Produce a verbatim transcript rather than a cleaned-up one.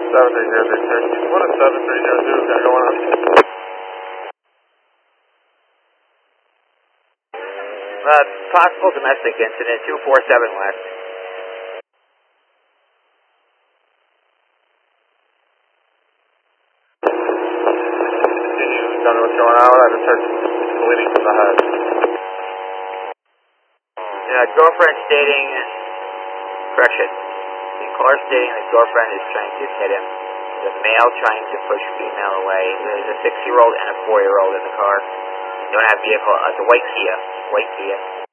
seven three zero three six. What is seven three zero two got going on? Uh, possible domestic incident, two four seven west. Continue, tell me what's going on. I just heard bleeding from the head. Uh, girlfriend stating, correction, the caller stating the girlfriend is trying to hit him. The male trying to push female away. There's a six-year-old and a four-year-old in the car. Don't have vehicle. Uh, it's a white Kia. White Kia.